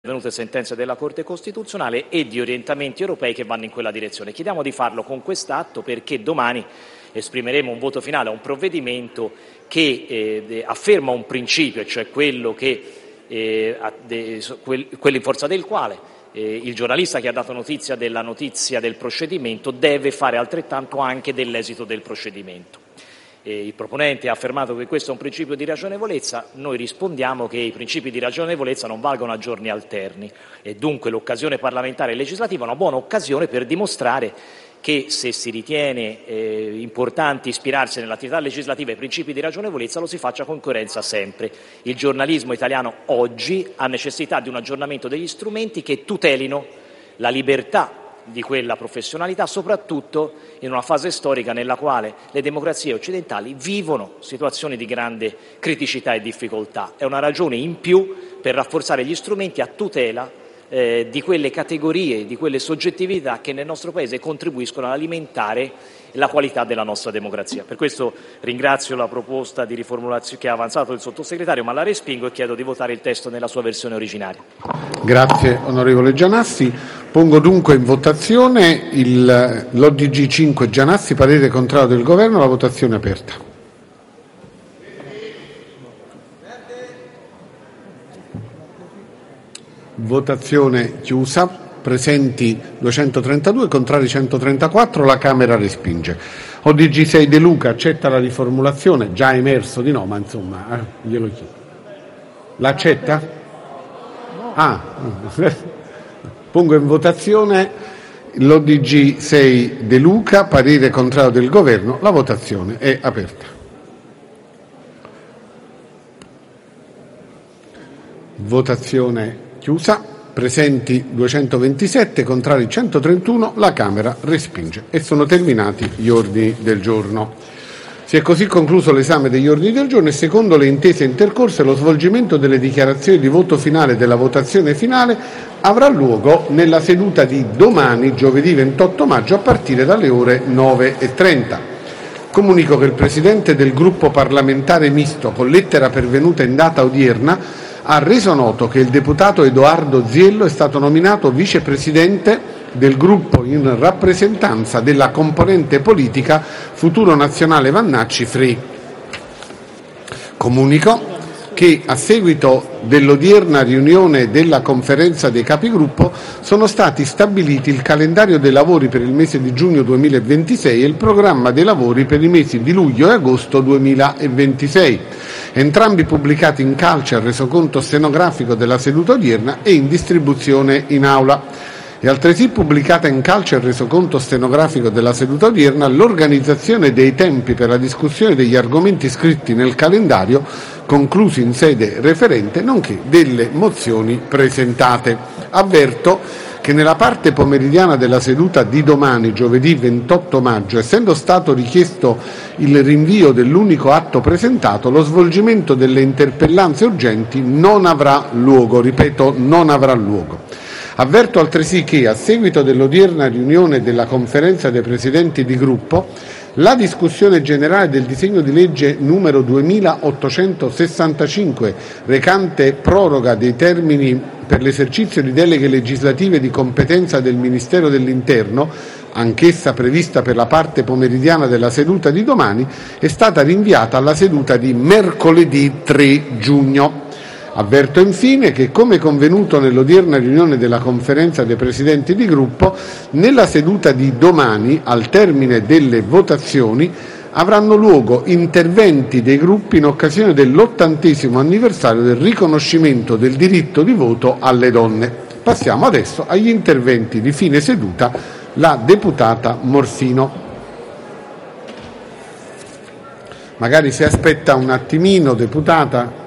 venute sentenze della Corte Costituzionale e di orientamenti europei che vanno in quella direzione. Chiediamo di farlo con quest'atto perché domani esprimeremo un voto finale a un provvedimento che afferma un principio, cioè quello in forza del quale il giornalista che ha dato notizia della notizia del procedimento deve fare altrettanto anche dell'esito del procedimento. Il proponente ha affermato che questo è un principio di ragionevolezza, noi rispondiamo che i principi di ragionevolezza non valgono a giorni alterni e dunque l'occasione parlamentare e legislativa è una buona occasione per dimostrare che se si ritiene importante ispirarsi nell'attività legislativa ai principi di ragionevolezza lo si faccia con coerenza sempre. Il giornalismo italiano oggi ha necessità di un aggiornamento degli strumenti che tutelino la libertà di quella professionalità, soprattutto in una fase storica nella quale le democrazie occidentali vivono situazioni di grande criticità e difficoltà. È una ragione in più per rafforzare gli strumenti a tutela di quelle categorie, di quelle soggettività che nel nostro Paese contribuiscono ad alimentare la qualità della nostra democrazia. Per questo ringrazio la proposta di riformulazione che ha avanzato il Sottosegretario, ma la respingo e chiedo di votare il testo nella sua versione originaria. Grazie onorevole Gianassi. Pongo dunque in votazione l'ODG 5 Gianassi, parere contrario del Governo, la votazione è aperta. Votazione chiusa. Presenti 232, contrari 134, la Camera respinge. ODG 6 De Luca accetta la riformulazione, già emerso di no, ma insomma, glielo chiedo. L'accetta? Pongo in votazione l'ODG 6 De Luca, parere contrario del Governo, la votazione è aperta. Votazione chiusa. Presenti 227, contrari 131, la Camera respinge. E sono terminati gli ordini del giorno. Si è così concluso l'esame degli ordini del giorno e secondo le intese intercorse lo svolgimento delle dichiarazioni di voto finale e della votazione finale avrà luogo nella seduta di domani, giovedì 28 maggio, a partire dalle ore 9:30. Comunico che il Presidente del Gruppo parlamentare misto, con lettera pervenuta in data odierna, ha reso noto che il deputato Edoardo Ziello è stato nominato vicepresidente del gruppo in rappresentanza della componente politica Futuro Nazionale Vannacci Free. Comunico che a seguito dell'odierna riunione della Conferenza dei Capigruppo sono stati stabiliti il calendario dei lavori per il mese di giugno 2026 e il programma dei lavori per i mesi di luglio e agosto 2026, entrambi pubblicati in calce al resoconto stenografico della seduta odierna e in distribuzione in aula. È altresì pubblicata in calce al resoconto stenografico della seduta odierna l'organizzazione dei tempi per la discussione degli argomenti iscritti nel calendario, conclusi in sede referente, nonché delle mozioni presentate. Avverto che nella parte pomeridiana della seduta di domani, giovedì 28 maggio, essendo stato richiesto il rinvio dell'unico atto presentato, lo svolgimento delle interpellanze urgenti non avrà luogo. Ripeto, non avrà luogo. Avverto altresì che, a seguito dell'odierna riunione della Conferenza dei Presidenti di Gruppo, la discussione generale del disegno di legge numero 2865, recante proroga dei termini per l'esercizio di deleghe legislative di competenza del Ministero dell'Interno, anch'essa prevista per la parte pomeridiana della seduta di domani, è stata rinviata alla seduta di mercoledì 3 giugno. Avverto infine che, come convenuto nell'odierna riunione della Conferenza dei Presidenti di Gruppo, nella seduta di domani, al termine delle votazioni, avranno luogo interventi dei gruppi in occasione dell'80° anniversario del riconoscimento del diritto di voto alle donne. Passiamo adesso agli interventi di fine seduta. La deputata Morfino. Magari si aspetta un attimino, deputata.